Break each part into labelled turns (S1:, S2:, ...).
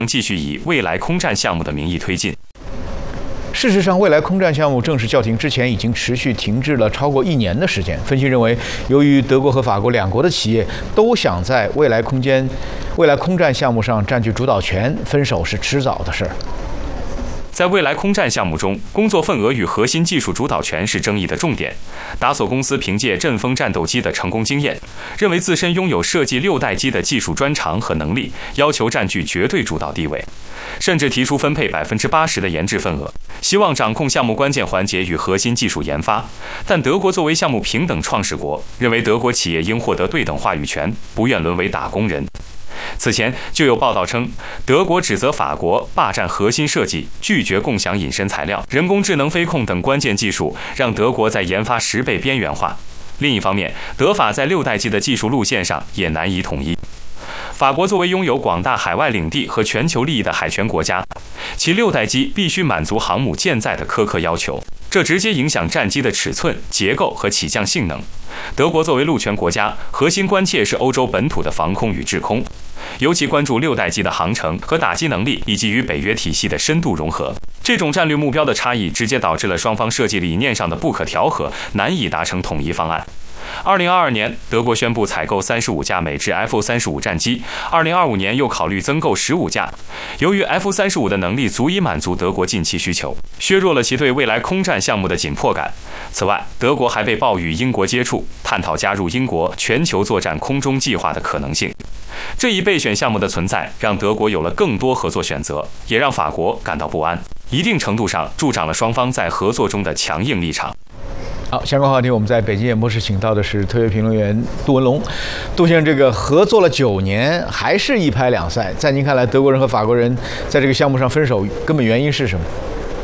S1: 继续以未来空战项目的名义推进。
S2: 事实上，未来空战项目正式叫停之前，已经持续停滞了超过1年的时间。分析认为，由于德国和法国两国的企业都想在未来空战项目上占据主导权，分手是迟早的事儿。
S1: 在未来空战项目中，工作份额与核心技术主导权是争议的重点。达索公司凭借阵风战斗机的成功经验，认为自身拥有设计6代机的技术专长和能力，要求占据绝对主导地位，甚至提出分配80%的研制份额，希望掌控项目关键环节与核心技术研发。但德国作为项目平等创始国，认为德国企业应获得对等话语权，不愿沦为打工人。此前就有报道称，德国指责法国霸占核心设计，拒绝共享隐身材料、人工智能飞控等关键技术，让德国在研发时被边缘化。另一方面，德法在6代机的技术路线上也难以统一。法国作为拥有广大海外领地和全球利益的海权国家，其6代机必须满足航母舰载的苛刻要求，这直接影响战机的尺寸、结构和起降性能。德国作为陆权国家，核心关切是欧洲本土的防空与制空，尤其关注6代机的航程和打击能力，以及与北约体系的深度融合。这种战略目标的差异，直接导致了双方设计理念上的不可调和，难以达成统一方案。2022年，德国宣布采购35架美制 F-35战机，2025年又考虑增购15架。由于 F-35的能力足以满足德国近期需求，削弱了其对未来空战项目的紧迫感。此外，德国还被曝与英国接触，探讨加入英国全球作战空中计划的可能性。这一备选项目的存在，让德国有了更多合作选择，也让法国感到不安，一定程度上助长了双方在合作中的强硬立场。
S2: 好，相关话题我们在北京演播室请到的是特约评论员杜文龙。杜先生，这个合作了9年，还是一拍两散，在您看来，德国人和法国人在这个项目上分手，根本原因是什么？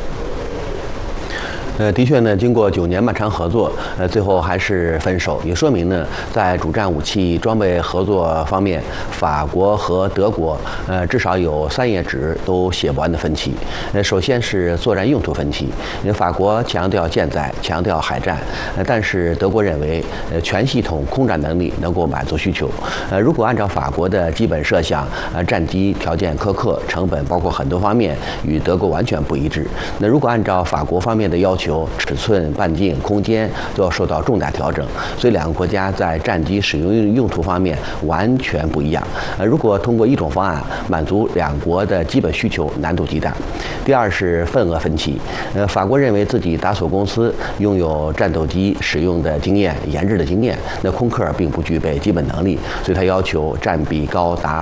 S3: 的确呢，经过9年漫长合作，最后还是分手，也说明呢，在主战武器装备合作方面，法国和德国，至少有3页纸都写不完的分歧。首先是作战用途分歧，法国强调舰载，强调海战，但是德国认为，全系统空战能力能够满足需求。如果按照法国的基本设想，战机条件苛刻，成本包括很多方面与德国完全不一致。那如果按照法国方面的要求，尺寸、半径、空间都要受到重大调整，所以2个国家在战机使用用途方面完全不一样。如果通过一种方案满足2国的基本需求，难度极大。第二是份额分歧，法国认为自己达索公司拥有战斗机使用的经验、研制的经验，那空客并不具备基本能力，所以他要求占比高达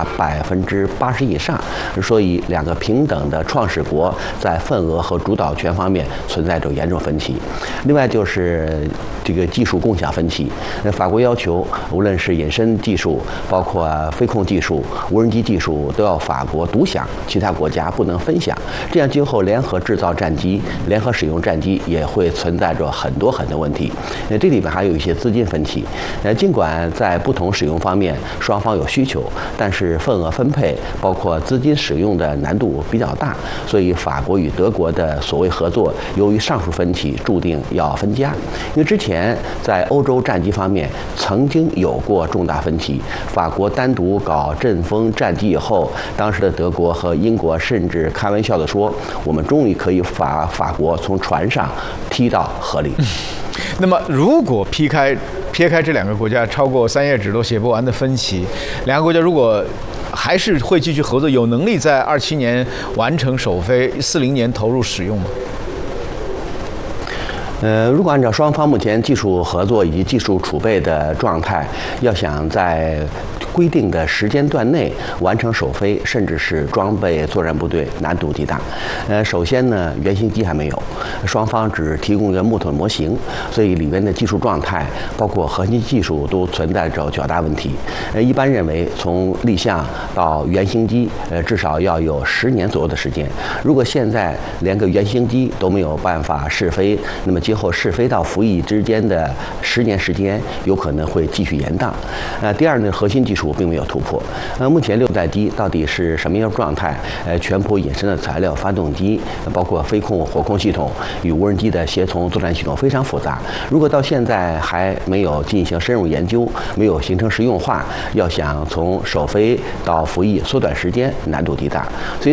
S3: 80%以上。所以2个平等的创始国在份额和主导权方面存在着严重分歧。另外就是这个技术共享分歧，法国要求无论是隐身技术，包括飞控技术、无人机技术，都要法国独享，其他国家不能分享。这样今后联合制造战机、联合使用战机也会存在着很多问题。这里边还有一些资金分歧。尽管在不同使用方面双方有需求，但是份额分配包括资金使用的难度比较大，所以法国与德国的所谓合作，由于上述分歧注定要分家。因为之前在欧洲战机方面曾经有过重大分歧，法国单独搞阵风战机以后，当时的德国和英国甚至开玩笑地说，我们终于可以把法国从船上踢到河里。
S2: 那么，如果撇开这2个国家超过3页纸都写不完的分歧，2个国家如果还是会继续合作，有能力在27年完成首飞，40年投入使用吗？
S3: 如果按照双方目前技术合作以及技术储备的状态，要想在规定的时间段内完成首飞，甚至是装备作战部队，难度极大。首先呢，原型机还没有，双方只提供一个木头模型，所以里面的技术状态，包括核心技术都存在着较大问题。一般认为，从立项到原型机，至少要有10年左右的时间。如果现在连个原型机都没有办法试飞，那么今后试飞到服役之间的10年时间，有可能会继续延宕。第二呢，核心技术并没有突破。目前6代机到底是什么样的状态？全部隐身的材料、发动机，包括飞控、火控系统与无人机的协同作战系统非常复杂。如果到现在还没有进行深入研究，没有形成实用化，要想从首飞到服役缩短时间，难度极大。所以